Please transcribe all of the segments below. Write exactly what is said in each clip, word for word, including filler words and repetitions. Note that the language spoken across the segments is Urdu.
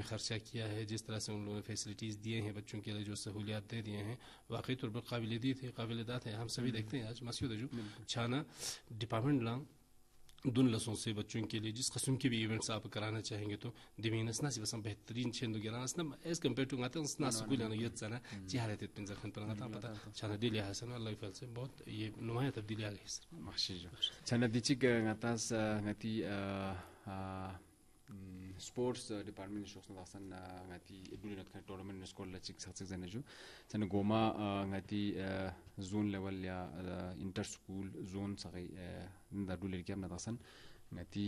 خرچہ کیا ہے, جس طرح سے ان لوگوں نے فیسلٹیز دیے ہیں بچوں کے لیے, جو سہولیات دے دیے ہیں, واقعی طور پر قابل دید ہے, قابل داد ہے. ہم سبھی دیکھتے ہیں آج مسعود جو چھانا ڈپارٹمنٹ لانگ دون لسوں سے بچوں کے لیے جس قسم کے بھی ایونٹس آپ کرانا چاہیں گے تو دمین اسنا سی بسم بہترین چھندو گرانا اسنا ایز کمپیئر ٹو غاتن اسنا سکول انا یت سنا چہرے تے پنزر خن پر غاتن پتہ چھانا دلی حسن اللہ يفعل سے بہت یہ نمایاں تبدیلی آ گئی سر ماشاء چھانا دیچ غاتاس غتی سپورٹس ڈپارٹمنٹ شوخ ناسن غتی دولنت کھن ٹورنامنٹ نسکول لچک ساتھ زنه جو چھنا گوما غتی زون لیول یا انٹر سکول زون سغی ندا دولر کیا ناسن غتی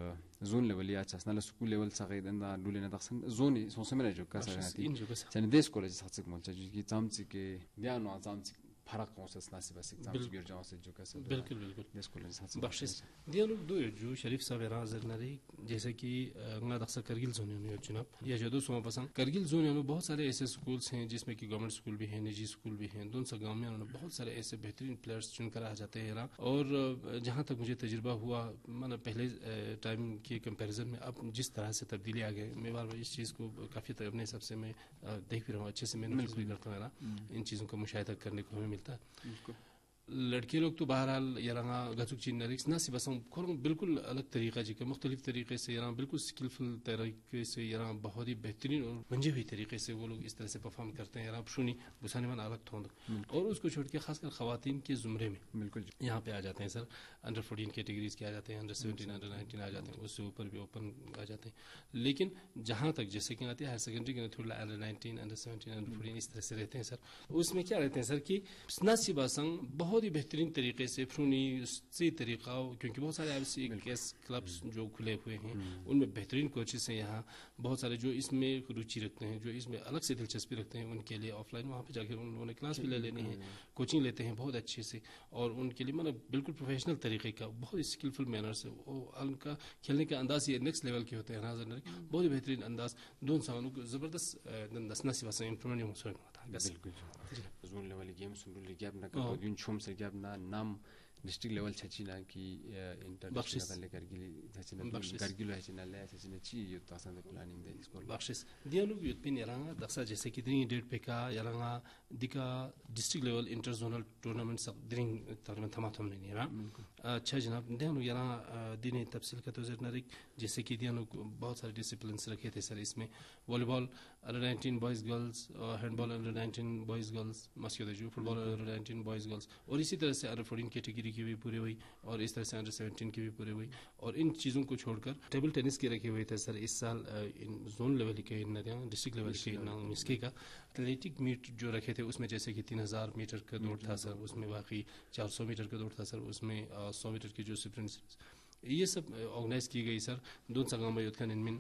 زون لیول یا چھنا سکول لیول سغی ندا دولر ناسن زون سو سمرا جو کا غتی چھنا دیس کالج ساتھ مول چ کی تامچ کے دیانو تامچ فرق کون سے ناسب سے تامچ گیر جاں سے جو کا بالکل بالکل دیس کالج ساتھ بخشش دیانو دو جو شریف صاحب راز نری جیسے کہ غنا دخل کرگل زون میں جناب یا جو سو پسند کرگل زون میں بہت سارے ایسے سکولز ہیں جس میں کہ گورنمنٹ سکول بھی ہیں, نجی سکول بھی ہیں, دونوں گاؤں میں انہوں نے بہت سارے ایسے بہترین پلیئرز چن کر آ جاتے ہیں. اور جہاں تک مجھے تجربہ ہوا میں پہلے ٹائم کے کمپیریزن میں اب جس طرح سے تبدیلی آ گئی, میں بار بار اس چیز کو کافی اپنے حساب سے میں دیکھ بھی رہا ہوں, اچھے سے میں محسوس بھی کرتا ہوں, ان چیزوں کا مشاہدہ کرنے کو ہمیں ملتا ہے. لڑکے لوگ تو بہرحال یہاں گزک چین نریکس نہ سی بس بالکل الگ طریقہ جی کا مختلف طریقے سے یہاں بالکل اسکلفل طریقے سے یہاں بہت ہی بہترین اور منجے ہوئی طریقے سے وہ لوگ اس طرح سے پرفارم کرتے ہیں. یہاں شونی بسانے من الگ تھوند اور اس کو چھوڑ کے خاص کر خواتین کے زمرے میں بالکل یہاں پہ آ جاتے ہیں سر. انڈر فورٹین کیٹیگریز کے آ جاتے ہیں, انڈر سیونٹین انڈر نائنٹین آ جاتے ہیں, اس سے اوپر بھی اوپن آ جاتے ہیں. لیکن جہاں تک جیسے کہ آتے ہیں ہائر سیکنڈری کے تھوڑا under nineteen under seventeen under fourteen اس طرح سے رہتے ہیں سر. اس میں کیا رہتے ہیں سر کہ نہ سی باسنگ بہت ہی بہترین طریقے سے فرونی سی طریقہ, کیونکہ بہت سارے ایسے کیس کلبس جو کھلے ہوئے ہیں ان میں بہترین کوچز ہیں یہاں, بہت سارے جو اس میں روچی رکھتے ہیں, جو اس میں الگ سے دلچسپی رکھتے ہیں, ان کے لیے آف لائن وہاں پہ جا کے ان لوگوں نے کلاس بھی لے لینی ہے, کوچنگ لیتے ہیں بہت اچھے سے, اور ان کے لیے مطلب بالکل پروفیشنل طریقے کا بہت اسکلفل مینر سے ان کا کھیلنے کا انداز یہ نیکسٹ لیول کے ہوتے ہیں ناظر, بہت ہی بہترین انداز دون سانوں کو زبردست دسنا سی واسطے امپرومنٹ ہو سکتا ہے. بالکل زون لیول گیم سن لے گیا اپنا دین چھوم سے گیا اپنا نام ڈسٹرکٹ لیول چھچینا کی انٹرنیشنل لے کر گلی چھچینا کرگل چھچینا لے چھچینا چی یہ تاسن پلاننگ دے اسکول بخشش دیالو یوت پین یرانگا دخسا جیسے کہ دین ڈیٹ پہ کا یرانگا دیکا district level inter zonal tournament سب دین تقریبا تمام تھم نہیں رہا. اچھا جناب دیانو یرانگا دین تفصیل کا تو نریک جیسے کہ دیانو بہت سارے ڈسپلنس رکھے تھے سر. اس میں والی بال under nineteen boys girls, hand بال انڈر نائنٹین بوائز گرلز مسیو جو فٹ بال انڈر نائنٹین بوائز گرلز, اور اسی طرح سے انڈر فورٹین کیٹیگری کی بھی پورے ہوئی, اور اس طرح سے انڈر سیونٹین کی بھی پورے ہوئی. اور ان چیزوں کو چھوڑ کر ٹیبل ٹینس کے رکھے ہوئے تھے سر اس سال زون لیول کے ڈسٹرکٹ لیول کے مسکے کا ایتھلیٹک میٹ جو رکھے تھے اس میں جیسے کہ تین ہزار میٹر کا دوڑ تھا سر, اس میں باقی چار سو میٹر کا دوڑ تھا سر, اس میں سو میٹر کی جو اسپرنٹ یہ سب آرگنائز کی گئی سر. دون سگام یوتھ خان ان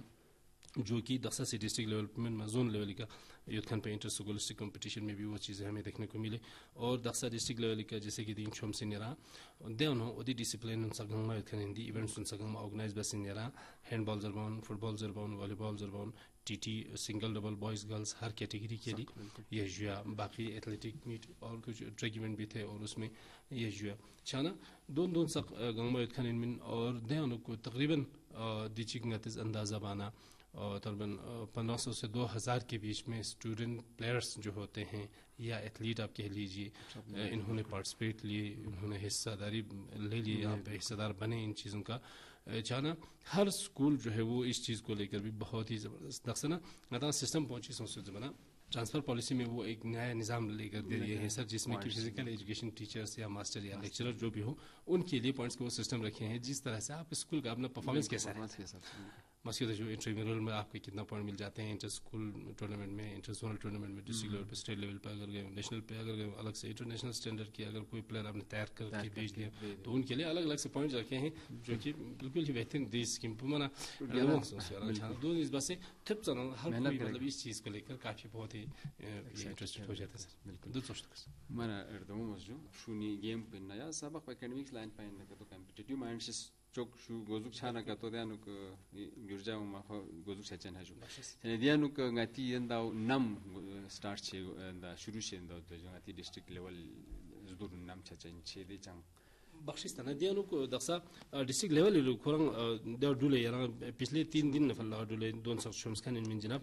جو کہ دخسا سے ڈسٹرکٹ لیول میں زون لیول کا یوتھ خان پہ انٹر سکولسٹک کمپٹیشن میں بھی وہ چیزیں ہمیں دیکھنے کو ملے. اور دخسا ڈسٹرکٹ لیول کا جیسے کہ دین چھوم سے نرا دین ادی discipline Sugam youth Khan Hindi events Sugam organise بس نرا ہینڈ بال زربان, فٹ بال زربان, والی بال زربان, T T single double boys girls ہر کیٹیگری کے لیے یہ جو باقی ایتھلیٹک میٹ اور کچھ ٹریک ایونٹ بھی تھے, اور اس میں یہ جو چھانا دون دون سق گنگما یوتھ خان ان اور دین کو تقریباً دیچک نتیز اندازہ بانا تقریباً پندرہ سو سے دو ہزار کے بیچ میں اسٹوڈنٹ پلیئرس جو ہوتے ہیں یا ایتھلیٹ آپ کہہ لیجیے, انہوں نے پارٹیسپیٹ لیے, انہوں نے حصہ داری لے لی, یہاں پہ حصہ دار بنے ان چیزوں کا. جانا ہر اسکول جو ہے وہ اس چیز کو لے کر بھی بہت ہی زبردست دخسنا نہ سسٹم پہنچی سنسد بنا ٹرانسفر پالیسی میں وہ ایک نیا نظام لے کر دے دیے ہیں سر, جس میں کہ فزیکل ایجوکیشن ٹیچرس یا ماسٹر یا لیکچرر جو بھی ہو ان کے لیے پوائنٹس کو وہ سسٹم رکھے ہیں, جس طرح سے آپ اسکول کا اپنا پرفارمنس کیسا ہے مسجد جو انٹر میں آپ کو کتنا پوائنٹ مل جاتے ہیں انٹر اسکول ٹورنامنٹ میں, انٹر زونل ٹورنامنٹ میں, ڈسٹرکٹ لیول پہ, اسٹیٹ لیول پہ اگر گئے, نیشنل پہ اگر گئے, الگ سے انٹرنیشنل اسٹینڈرڈ کی اگر کوئی پلیئر آپ نے تیار کر کے بھیج دیا تو ان کے لیے الگ الگ سے پوائنٹ رکھے ہیں جو کہ بالکل ہی بہترین دی اسکیم پمانا دو اس بات سے ٹپ ہر کوئی مطلب اس چیز کو لے کر کافی بہت ہی انٹرسٹڈ ہو جاتا ہے سر. بالکل مانا اردو جو شونی گیم پہ نیا سبق اکیڈمکس لائن پہ تو کمپٹیٹیو مائنڈ سے چوک شو گوزک چھانا کا تو دیانو کو گرجا ما گوزک چھچن ہے جو دیانو کو گاتی انداو نم سٹارٹ چھ دا شروع سے انداو تو گاتی ڈسٹرکٹ لیول زدور نم چھچن چھ دے چم بخشش تھا دیانو کو دخسا ڈسٹرکٹ لیول لو کورن دا ڈولے یرا پچھلے تین دن نفل ڈولے دون سو شمس خان ان من جناب